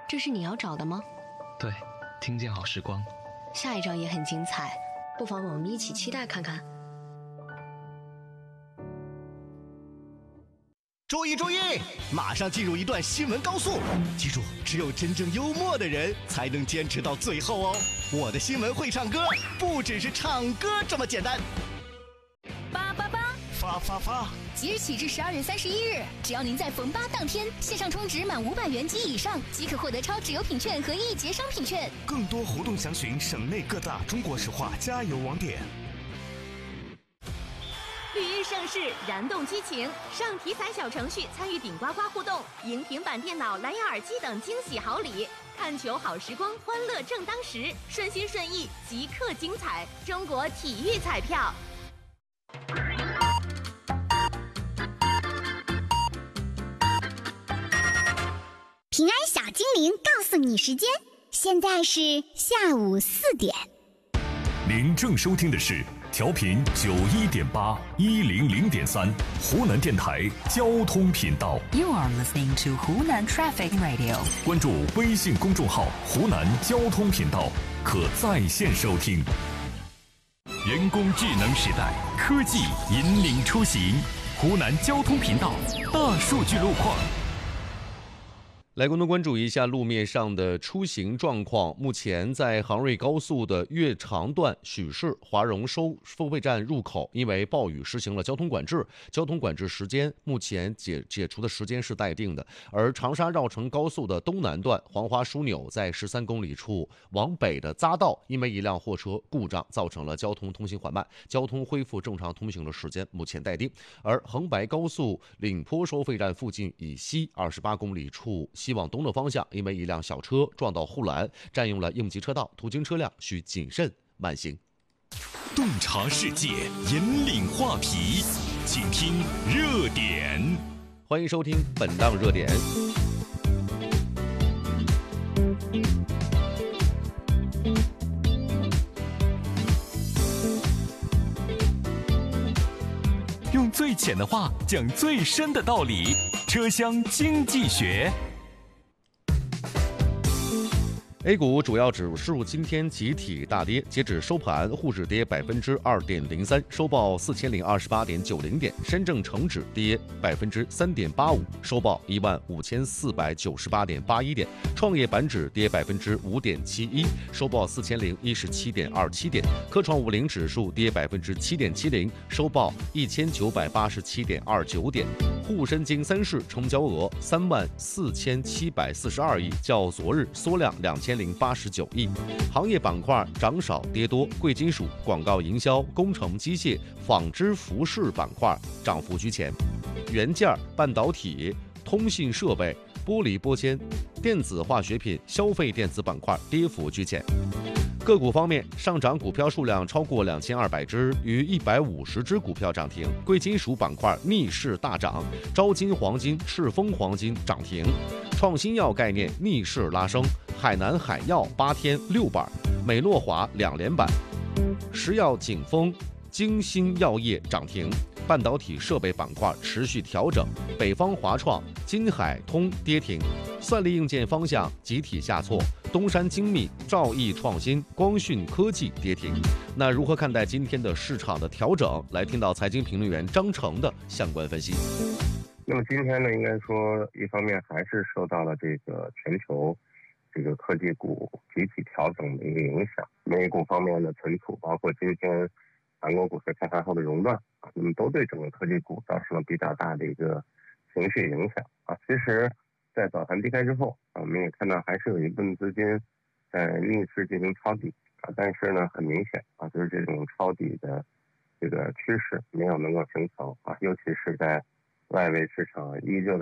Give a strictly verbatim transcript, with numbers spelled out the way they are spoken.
这是你要找的吗？ 对，听见好时光。 下一章也很精彩，不妨我们一起期待看看。 注意注意，马上进入一段新闻高速，记住，只有真正幽默的人才能坚持到最后哦。我的新闻会唱歌，不只是唱歌这么简单。 八八八， 发发发！ 即日起至十二月三十一日，只要您在逢八当天线上充值满五百元及以上，即可获得超值优品券和一节商品券。 更多活动详询省内各大中国石化加油网点。 绿日盛世，燃动激情，上体彩小程序参与顶呱呱互动，赢平板电脑、蓝牙耳机等惊喜好礼。看球好时光，欢乐正当时，顺心顺意，即刻精彩。中国体育彩票。 平安小精灵告诉你时间，现在是下午四点。 您正收听的是调频九一点八一零零点三湖南电台交通频道。 You are listening to 湖南 Traffic Radio。 关注微信公众号湖南交通频道，可在线收听。人工智能时代，科技引领出行。湖南交通频道大数据路况。 来共同关注一下路面上的出行状况。目前在杭瑞高速的越长段许市华容收收费站入口，因为暴雨实行了交通管制，交通管制时间目前解解除的时间是待定的。而长沙绕城高速的东南段黄花枢纽在十三公里处往北的匝道，因为一辆货车故障造成了交通通行缓慢，交通恢复正常通行的时间目前待定。而横白高速岭坡收费站附近以西二十八公里处西往东的方向，因为一辆小车撞到护栏，占用了应急车道，途经车辆需谨慎慢行。 洞察世界，引领话题，请听热点。 欢迎收听本档热点。 用最浅的话讲最深的道理，车厢经济学。 A 股主要指数今天集体大跌，截止收盘，沪指跌百分之二点零三，收报四千零二十八点九零点；深证成指跌百分之三点八五，收报一万五千四百九十八点八一点；创业板指跌百分之五点七一，收报四千零一十七点二七点；科创五零指数跌百分之七点七零，收报一千九百八十七点二九点。沪深金三市成交额三万四千七百四十二亿，较昨日缩量两千零八十九亿。行业板块涨少跌多，贵金属、广告营销、工程机械、纺织服饰板块涨幅居前，元件、半导体、通信设备、玻璃玻纤、电子化学品、消费电子板块跌幅居前。个股方面，上涨股票数量超过两千二百只，逾一百五十只股票涨停。贵金属板块逆势大涨，招金黄金、赤峰黄金涨停，创新药概念逆势拉升，海南海药八天六板，美诺华两连板，石药景丰、京新药业涨停。半导体设备板块持续调整，北方华创、金海通跌停。算力硬件方向集体下挫，东山精密、兆易创新、光讯科技跌停。那如何看待今天的市场的调整？来听到财经评论员张成的相关分析。 那么今天呢，应该说一方面还是受到了这个全球这个科技股集体调整的一个影响。美股方面的存储，包括今天韩国股市开盘后的熔断啊，那么都对整个科技股造成了比较大的一个情绪影响啊。其实，在早盘低开之后啊，我们也看到还是有一部分资金在逆势进行抄底啊，但是呢，很明显啊，就是这种抄底的这个趋势没有能够形成啊，尤其是在外围市场依旧